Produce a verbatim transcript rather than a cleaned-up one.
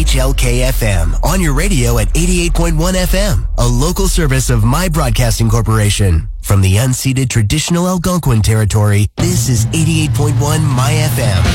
H L K F M, on your radio at eighty-eight point one F M, a local service of My Broadcasting Corporation. From the unceded traditional Algonquin territory, this is eighty-eight point one My F M.